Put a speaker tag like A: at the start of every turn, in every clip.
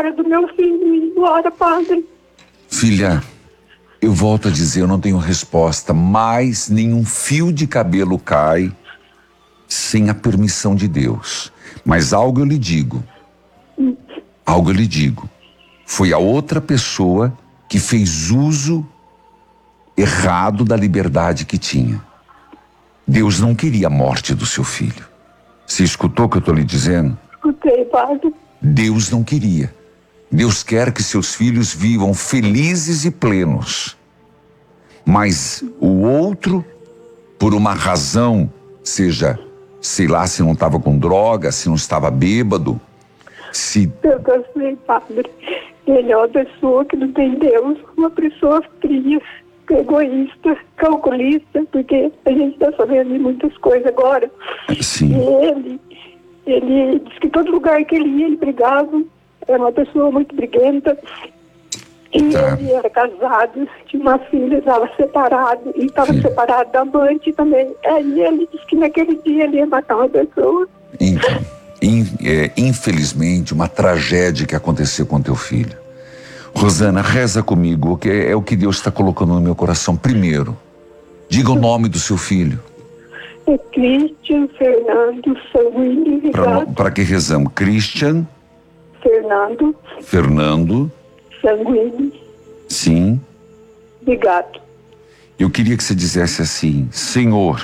A: hora do meu filho ir embora, padre.
B: Filha, eu volto a dizer, eu não tenho resposta, mas nenhum fio de cabelo cai sem a permissão de Deus. Mas algo eu lhe digo, foi a outra pessoa que fez uso errado da liberdade que tinha. Deus não queria a morte do seu filho. Você escutou o que eu estou lhe dizendo?
A: Escutei, padre.
B: Deus não queria. Deus quer que seus filhos vivam felizes e plenos. Mas o outro, por uma razão, seja, sei lá, se não estava com droga, se não estava bêbado, se...
A: Eu sei, padre. Ele é uma pessoa que não tem Deus, uma pessoa fria, egoísta, calculista, porque a gente está sabendo de muitas coisas agora.
B: Sim.
A: E ele disse que todo lugar que ele ia, ele brigava. Era uma pessoa muito briguenta. E
B: Tá.
A: ele era casado, tinha uma filha, estava separado, e estava separado da amante também. Aí ele disse que naquele dia ele ia matar uma pessoa.
B: Então, infelizmente, uma tragédia que aconteceu com teu filho. Rosana, reza comigo, que é o que Deus está colocando no meu coração. Primeiro, diga o nome do seu filho.
A: É Christian Fernando Sanguíneo Rigato.
B: Para que rezamos? Christian Fernando
A: Sanguíneo
B: sim.
A: Rigato.
B: Eu queria que você dissesse assim: Senhor,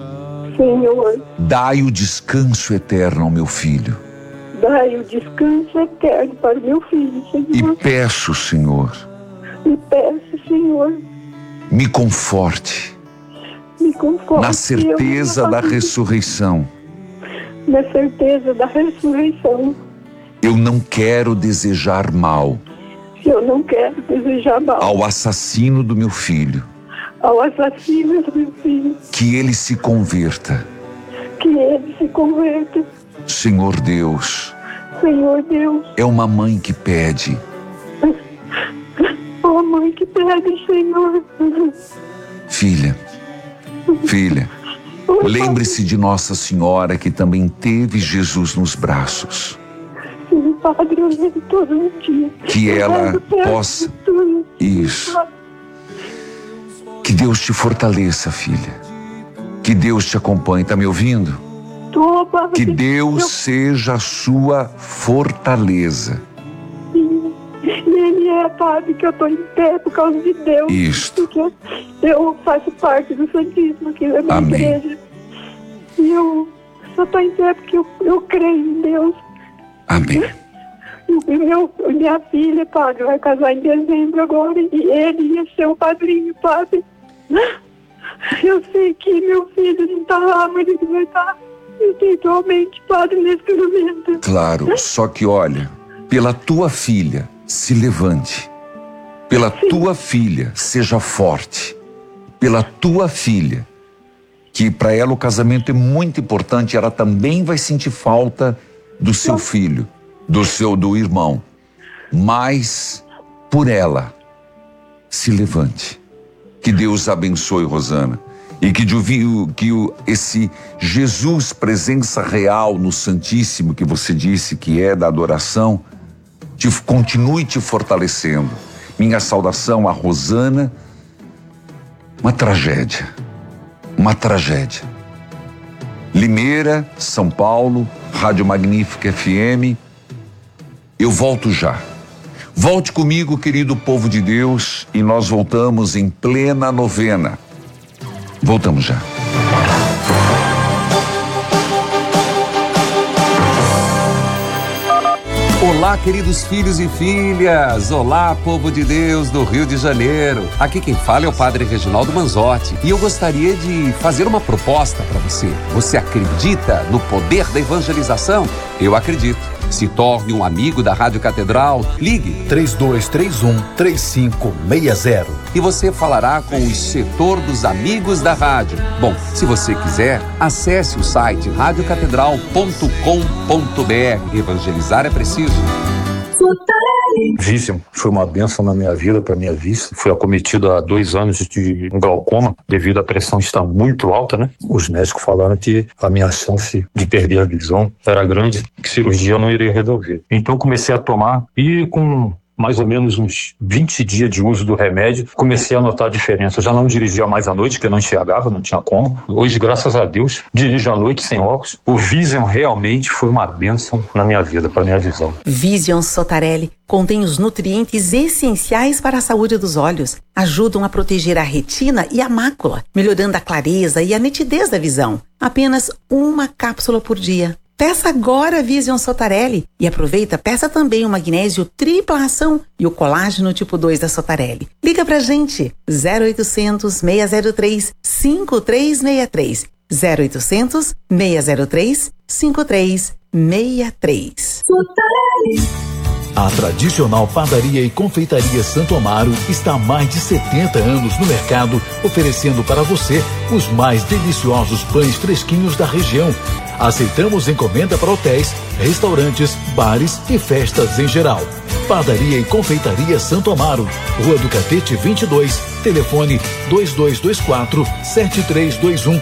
B: dai o descanso eterno ao meu filho.
A: Dai o descanso eterno para o meu filho, Senhor.
B: E peço, Senhor, me conforte na certeza da ressurreição.
A: Na certeza da ressurreição.
B: Eu não quero desejar mal.
A: Eu não quero desejar mal
B: ao assassino do meu filho. Que ele se converta. Senhor Deus. É uma mãe que pede.
A: Uma mãe que pede, Senhor.
B: Filha, lembre-se de Nossa Senhora, que também teve Jesus nos braços.
A: Sim, Padre, eu lembro todo dia.
B: Que ela possa... Isso. Que Deus te fortaleça, filha. Que Deus te acompanhe. Tá me ouvindo?
A: Tô, Padre.
B: Que Deus seja a sua fortaleza.
A: Sim. E Ele é, Padre, que eu tô em pé por causa de Deus.
B: Isso.
A: Porque eu faço parte do Santíssimo aqui da minha
B: Amém.
A: igreja. E eu só tô em pé porque eu creio em Deus.
B: Amém.
A: Minha filha, Padre, vai casar em dezembro agora e ele ia ser o padrinho, Padre. Eu sei que meu filho não está lá, mas ele vai estar espiritualmente, Padre, nesse momento.
B: Claro, só que olha, pela tua filha, se levante. Pela tua filha, seja forte. Pela tua filha, que para ela o casamento é muito importante, ela também vai sentir falta do seu filho, do irmão. Mas, por ela, se levante. Que Deus abençoe, Rosana. E que esse Jesus, presença real no Santíssimo, que você disse que é da adoração, continue te fortalecendo. Minha saudação a Rosana. Uma tragédia. Limeira, São Paulo, Rádio Magnífica FM. Eu volto já. Volte comigo, querido povo de Deus, e nós voltamos em plena novena. Voltamos já.
C: Olá, queridos filhos e filhas. Olá, povo de Deus do Rio de Janeiro. Aqui quem fala é o Padre Reginaldo Manzotti e eu gostaria de fazer uma proposta para você. Você acredita no poder da evangelização? Eu acredito. Se torne um amigo da Rádio Catedral. Ligue
D: 3231-3560
C: e você falará com o setor dos amigos da rádio. Bom, se você quiser, acesse o site radiocatedral.com.br. Evangelizar é preciso.
E: Fortaleza.
D: Vision foi uma bênção na minha vida, para minha vista. Fui acometido há 2 anos de glaucoma, devido à pressão estar muito alta, né? Os médicos falaram que a minha chance de perder a visão era grande, que cirurgia não iria resolver. Então comecei a tomar e com mais ou menos uns 20 dias de uso do remédio, comecei a notar a diferença. Eu já não dirigia mais à noite, porque eu não enxergava, não tinha como. Hoje, graças a Deus, dirijo à noite sem óculos. O Vision realmente foi uma bênção na minha vida, para minha visão.
E: Vision Sotarelli contém os nutrientes essenciais para a saúde dos olhos. Ajudam a proteger a retina e a mácula, melhorando a clareza e a nitidez da visão. Apenas uma cápsula por dia. Peça agora a Vision Sotarelli e peça também o magnésio tripla ação e o colágeno tipo 2 da Sotarelli. Liga pra gente, 0800 603 5363, 0800 603 5363.
F: A tradicional padaria e confeitaria Santo Amaro está há mais de 70 anos no mercado, oferecendo para você os mais deliciosos pães fresquinhos da região. Aceitamos encomenda para hotéis, restaurantes, bares e festas em geral. Padaria e confeitaria Santo Amaro, Rua do Catete 22, telefone 2224-7321,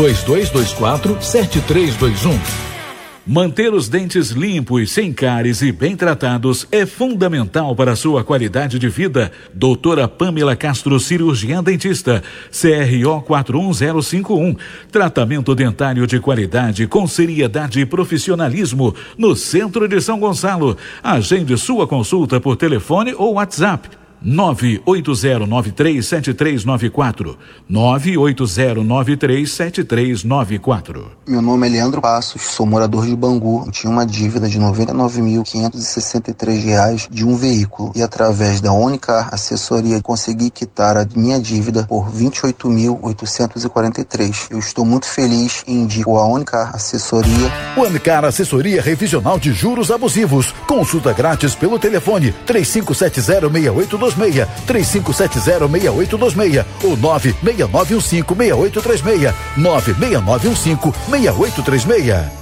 F: 2224-7321.
G: Manter os dentes limpos, sem cáries e bem tratados é fundamental para a sua qualidade de vida. Doutora Pamela Castro, cirurgiã dentista, CRO 41051. Tratamento dentário de qualidade com seriedade e profissionalismo no centro de São Gonçalo. Agende sua consulta por telefone ou WhatsApp. 980937394, 980937394.
H: Meu nome é Leandro Passos, sou morador de Bangu. Tinha uma dívida de R$ 99.563 de um veículo e através da Unicar Assessoria consegui quitar a minha dívida por R$ 28.843. Eu estou muito feliz e indico a Unicar Assessoria.
F: Unicar Assessoria Revisional de Juros Abusivos. Consulta grátis pelo telefone 3570-6826, 3570-6826 ou 96915-6836, 96915-6836.